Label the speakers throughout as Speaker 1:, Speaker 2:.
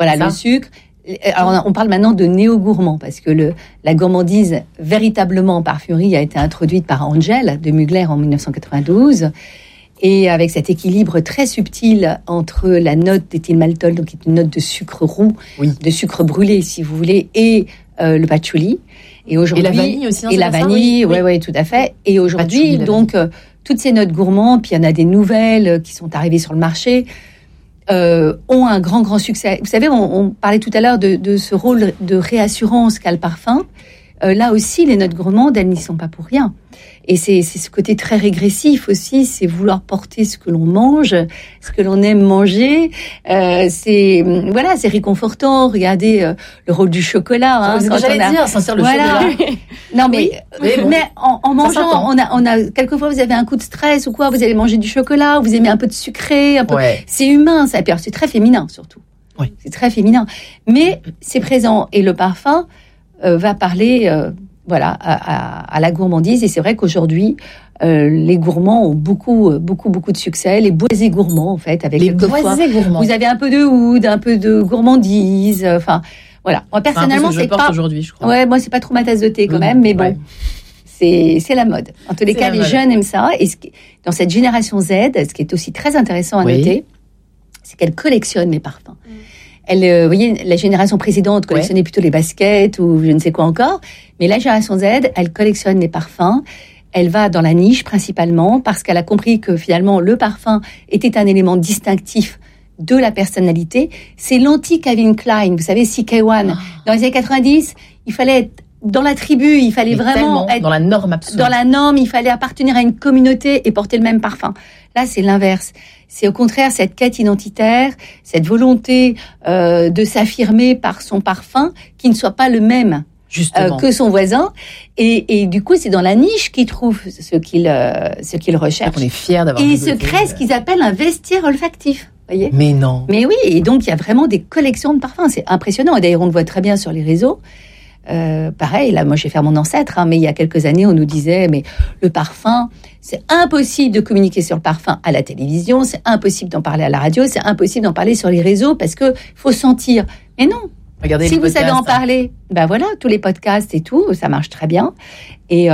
Speaker 1: Voilà, le sucre. Alors, on parle maintenant de néo-gourmand, parce que la gourmandise véritablement en parfumerie a été introduite par Angel de Mugler en 1992. Et avec cet équilibre très subtil entre la note d'éthylmaltol, donc qui est une note de sucre roux, de sucre brûlé, si vous voulez, et le patchouli. Et aujourd'hui,
Speaker 2: la vanille aussi.
Speaker 1: Et la vanille, oui, tout à fait. Et aujourd'hui, donc, toutes ces notes gourmandes, puis il y en a des nouvelles qui sont arrivées sur le marché, ont un grand succès. Vous savez, on parlait tout à l'heure de ce rôle de réassurance qu'a le parfum. Là aussi, les notes gourmandes, elles n'y sont pas pour rien. Et c'est ce côté très régressif aussi, c'est vouloir porter ce que l'on mange, ce que l'on aime manger. C'est réconfortant. Regardez le rôle du chocolat.
Speaker 2: C'est ce que j'allais dire, sentir le chocolat.
Speaker 1: Non, mais en mangeant, on a quelquefois vous avez un coup de stress ou quoi, vous allez manger du chocolat, vous aimez un peu de sucré, un peu. Ouais. C'est humain, ça. C'est très féminin surtout.
Speaker 2: Oui.
Speaker 1: C'est très féminin, mais c'est présent. Et le parfum va parler. À la gourmandise. Et c'est vrai qu'aujourd'hui, les gourmands ont beaucoup de succès. Les boisés gourmands, en fait, avec
Speaker 2: les boisés gourmands.
Speaker 1: Vous avez un peu de oud, un peu de gourmandise. Enfin, voilà. Moi, personnellement,
Speaker 2: c'est pas aujourd'hui, je crois.
Speaker 1: Ouais, moi, c'est pas trop ma tasse de thé quand même, mais bon. Ouais. C'est la mode. En tous les cas, les jeunes aiment ça. Et dans cette génération Z, ce qui est aussi très intéressant à noter, c'est qu'elle collectionne les parfums. Vous voyez, la génération précédente collectionnait plutôt les baskets ou je ne sais quoi encore. Mais la génération Z, elle collectionne les parfums. Elle va dans la niche principalement parce qu'elle a compris que finalement le parfum était un élément distinctif de la personnalité. C'est l'anti-Calvin Klein. Vous savez, CK1. Dans les années 90, il fallait être dans la tribu, il fallait vraiment être
Speaker 2: dans la norme absolue.
Speaker 1: Dans la norme, il fallait appartenir à une communauté et porter le même parfum. Là, c'est l'inverse. C'est au contraire cette quête identitaire, cette volonté de s'affirmer par son parfum qui ne soit pas le même que son voisin. Et du coup, c'est dans la niche qu'il trouve ce qu'il recherche.
Speaker 2: On est fiers d'avoir.
Speaker 1: Et il se crée ce qu'ils appellent un vestiaire olfactif. Voyez ?
Speaker 2: Mais non.
Speaker 1: Mais oui, et donc il y a vraiment des collections de parfums. C'est impressionnant. Et d'ailleurs, on le voit très bien sur les réseaux. Pareil, là, moi, je vais faire mon ancêtre, mais il y a quelques années, on nous disait, mais le parfum, c'est impossible de communiquer sur le parfum à la télévision, c'est impossible d'en parler à la radio, c'est impossible d'en parler sur les réseaux parce que faut sentir. Mais non.
Speaker 2: Regardez
Speaker 1: si vous savez en parler, ben voilà, tous les podcasts et tout, ça marche très bien. Et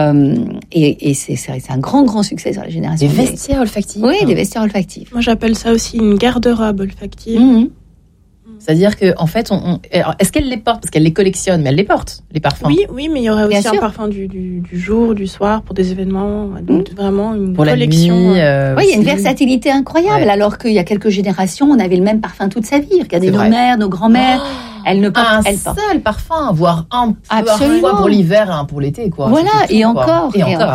Speaker 1: c'est un grand succès sur la génération.
Speaker 2: Des vestiaires olfactifs.
Speaker 1: Oui, des vestiaires olfactifs.
Speaker 3: Moi, j'appelle ça aussi une garde-robe olfactive.
Speaker 2: C'est-à-dire qu'en fait, alors, est-ce qu'elle les porte ? Parce qu'elle les collectionne, mais elle les porte, les parfums.
Speaker 3: Oui, mais il y aurait aussi un parfum du jour, du soir, pour des événements. Donc, vraiment une
Speaker 2: pour
Speaker 3: collection.
Speaker 2: La nuit,
Speaker 1: oui, il y a une versatilité incroyable, alors qu'il y a quelques générations, on avait le même parfum toute sa vie. Regardez nos mères, nos grands-mères. Elles ne portent
Speaker 2: un seul parfum, voire un pour l'hiver, un pour l'été, quoi.
Speaker 1: Voilà, et encore.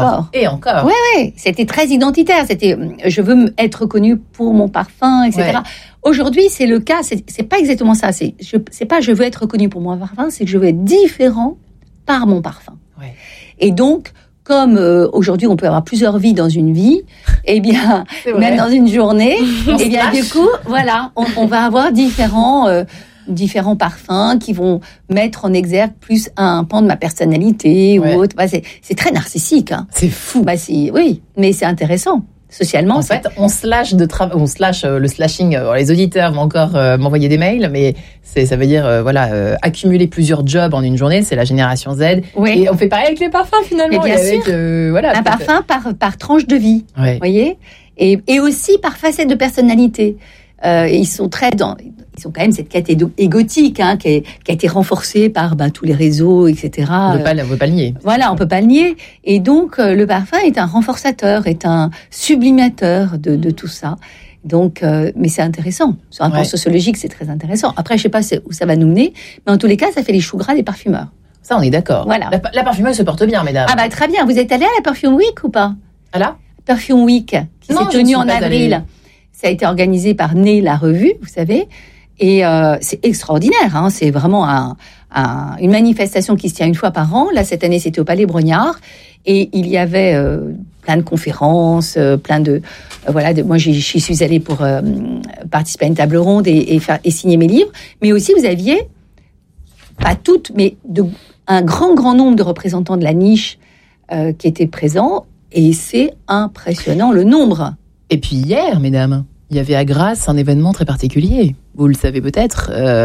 Speaker 1: Oui, c'était très identitaire. C'était, je veux être reconnue pour mon parfum, etc. Ouais. Aujourd'hui, c'est le cas. C'est pas exactement ça. C'est pas je veux être reconnue pour mon parfum, c'est que je veux être différent par mon parfum.
Speaker 2: Ouais.
Speaker 1: Et donc, comme aujourd'hui on peut avoir plusieurs vies dans une vie, eh bien, même dans une journée, eh bien, du coup, voilà, on va avoir différents parfums qui vont mettre en exergue plus un pan de ma personnalité ou autre. Bah, c'est très narcissique. Hein.
Speaker 2: C'est fou.
Speaker 1: Bah, oui, mais c'est intéressant. Socialement,
Speaker 2: en fait, on slash le slashing. Les auditeurs vont encore m'envoyer des mails, mais ça veut dire accumuler plusieurs jobs en une journée. C'est la génération Z. Oui. Et on fait pareil avec les parfums finalement.
Speaker 1: Mais bien sûr. Un parfum par tranche de vie.
Speaker 2: Ouais.
Speaker 1: Voyez. Et aussi par facette de personnalité. Ils sont quand même cette quête égotique qui a été renforcée par tous les réseaux, etc.
Speaker 2: On peut pas le nier.
Speaker 1: Voilà, on peut pas le nier. Et donc, le parfum est un renforçateur, est un sublimateur de tout ça. Donc, mais c'est intéressant. Sur un plan sociologique, c'est très intéressant. Après, je sais pas où ça va nous mener, mais en tous les cas, ça fait les choux gras des parfumeurs.
Speaker 2: Ça, on est d'accord.
Speaker 1: Voilà.
Speaker 2: La parfumeuse se porte bien, mesdames.
Speaker 1: Ah très bien. Vous êtes allés à la Perfume Week ou pas ?
Speaker 2: À la
Speaker 1: Perfume Week, qui s'est tenue en avril. Ça a été organisé par Né, la revue, vous savez. Et c'est extraordinaire, hein. C'est vraiment une manifestation qui se tient une fois par an. Là, cette année, c'était au Palais Brognard. Et il y avait plein de conférences, moi, j'y suis allée pour participer à une table ronde et signer mes livres. Mais aussi, vous aviez, pas toutes, mais un grand nombre de représentants de la niche qui étaient présents. Et c'est impressionnant, le nombre.
Speaker 2: Et puis hier, mesdames, il y avait à Grasse un événement très particulier. Vous le savez peut-être.